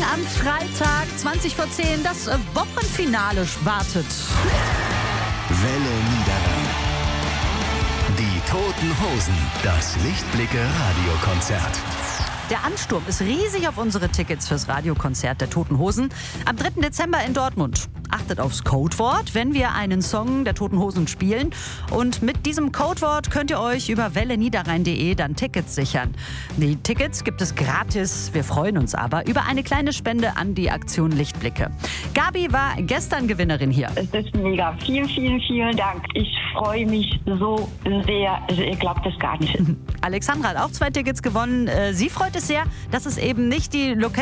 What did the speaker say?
am Freitag 20 vor 10. Das Wochenfinale wartet. Welle Niederrhein. Die Toten Hosen. Das Lichtblicke-Radiokonzert. Der Ansturm ist riesig auf unsere Tickets fürs Radiokonzert der Toten Hosen am 3. Dezember in Dortmund. Achtet aufs Codewort, wenn wir einen Song der Toten Hosen spielen. Und mit diesem Codewort könnt ihr euch über welleniederrhein.de dann Tickets sichern. Die Tickets gibt es gratis. Wir freuen uns aber über eine kleine Spende an die Aktion Lichtblicke. Gabi war gestern Gewinnerin hier. Es ist mega. Vielen, vielen, vielen Dank. Ich freue mich so sehr. Also ihr glaubt es gar nicht. Alexandra hat auch 2 Tickets gewonnen. Sie freut es sehr, dass es eben nicht die Location